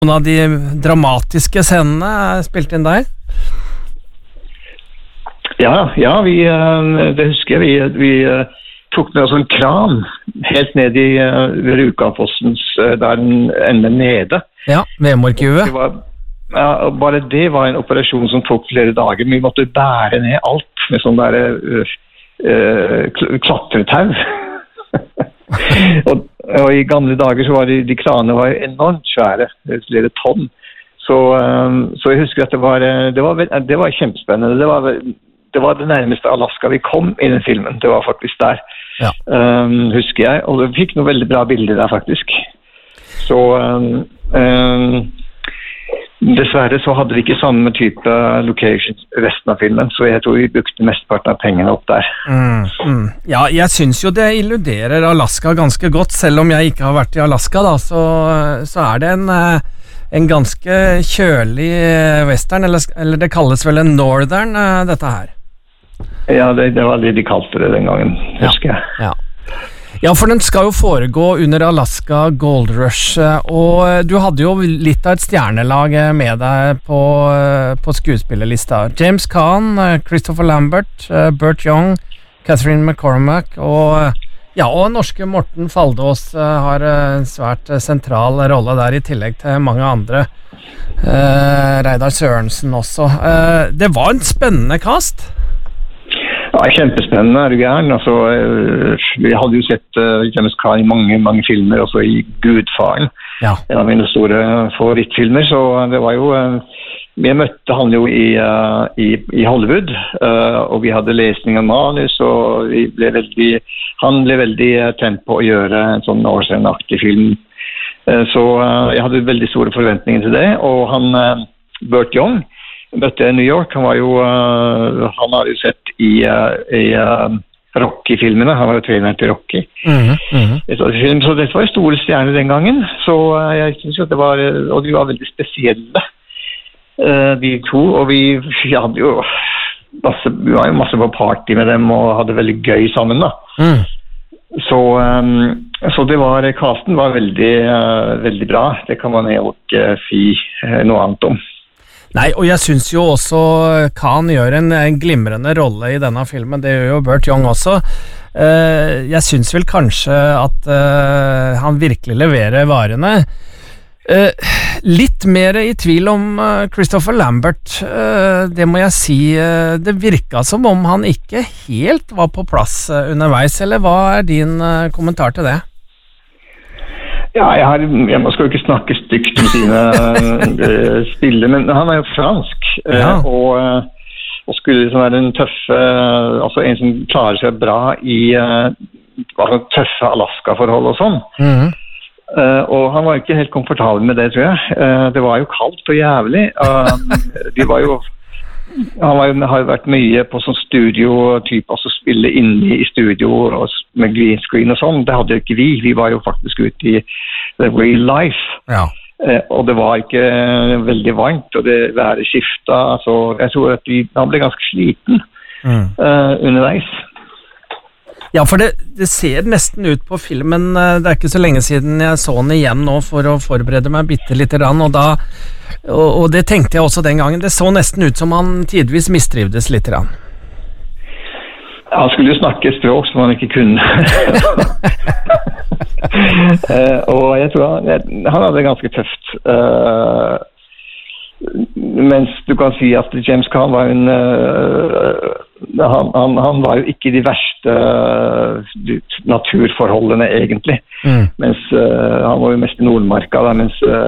Noen av de dramatiske scenene spilt inn der? Ja, det husker jeg. Vi tok med oss en kran helt ned i Rjukanfossens, der den ender nede. Ja, VM-arkivet. Bare det var en operasjon som tok flere dager. Vi måtte bære ned alt med sånn der klatretau. og i gamle dager så var de kranene var enormt svære, flere tonn. Så jeg husker at det var kjempespennende. Det var det nærmeste Alaska vi kom i den filmen. Det var faktisk der, husker jeg. Og vi fikk noen veldig bra bilder der, faktisk. Så dessverre så hadde vi ikke samme type locations resten av filmen, så jeg tror vi brukte mesteparten av pengene opp der. Ja, jeg synes jo det illuderer Alaska ganske godt, selv om jeg ikke har vært i Alaska da, så det en ganske kjølig western, eller det kalles vel en northern, dette her. Ja, det var det de kalte det den gangen, husker jeg. Ja, for den skal jo foregå under Alaska Gold Rush, og du hadde jo litt av et stjernelag med deg på skuespillerlista. James Caan, Christopher Lambert, Burt Young, Catherine McCormack og norske Morten Faldås har en svært sentral rolle der i tillegg til mange andre. Reidar Sørensen også. Det var en spennende cast. Ja, kjempespennende, du gæren. Altså, vi hadde jo sett James Caan i mange filmer, også i Gudfaren. Ja. En av mine store favorittfilmer, så det var jo... Vi møtte han jo i Hollywood, og vi hadde lesning av manus, og han ble veldig tent på å gjøre en sånn Northern-aktig film. Så jeg hadde veldig store forventninger til det, og han, Burt Young, møtte i New York. Han har jo sett i Rocky-filmene. Han var jo treneren til Rocky. Så dette var store stjerner den gangen. Så jeg synes jo at det var, og de var veldig spesielle, de to. Og vi hadde jo masse på party med dem og hadde veldig gøy sammen da. Så det var, casten var veldig, veldig bra. Det kan man jo ikke si noe annet om. Nei, og jeg synes jo også Caan gjør en glimrende rolle i denne filmen, det gjør jo Burt Young også. Jeg synes vel kanskje at han virkelig leverer varene. Litt mer i tvil om Christopher Lambert, det må jeg si. Det virket som om han ikke helt var på plass underveis, eller hva din kommentar til det? Ja, jeg skal jo ikke snakke stygt om sine spiller, men han jo fransk, og skulle liksom være en tøffe, altså en som klarer seg bra i tøffe Alaska-forhold og sånn. Og han var ikke helt komfortabel med det, tror jeg. Det var jo kaldt og jævlig. Han har vært mye på sånn studio-type, altså spille inne i studio med green screen og sånn. Det hadde jo ikke vi. Vi var jo faktisk ute i the real life. Ja. Og det var ikke veldig varmt, og det været skiftet. Så jeg tror at han ble ganske sliten underveis. Ja, for det ser nesten ut på filmen, det ikke så lenge siden jeg så den igjen nå for å forberede meg bitte litt, og det tenkte jeg også den gangen, det så nesten ut som han tidvis mistrivdes litt. Ja, han skulle jo snakke språk som han ikke kunne. Og jeg tror han hadde det ganske tøft. Mens du kan si at James Caan var han var jo ikke de verste naturforholdene egentlig, mens han var jo mest i Nordmarka da,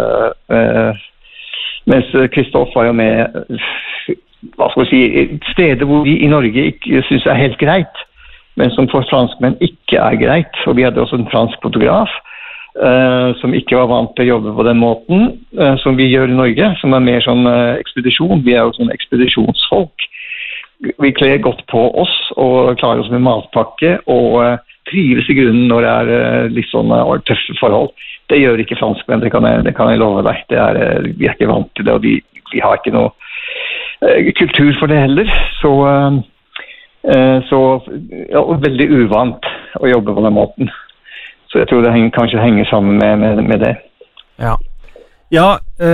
mens Christophe var jo med hva skal vi si, steder hvor vi i Norge ikke synes helt greit, men som for franskmenn ikke greit, og vi hadde også en fransk fotograf som ikke var vant til å jobbe på den måten som vi gjør i Norge, som mer sånn ekspedisjon. Vi jo sånn ekspedisjonsfolk. Vi kler godt på oss og klarer oss med matpakke og trives i grunnen når det litt sånn tøffe forhold. Det gjør ikke franskmenn, det kan jeg love deg. Vi ikke vant til det, og vi har ikke noe kultur for det heller. Så veldig uvant å jobbe på den måten. Så jeg tror det kanskje henger sammen med det. Ja. Ja,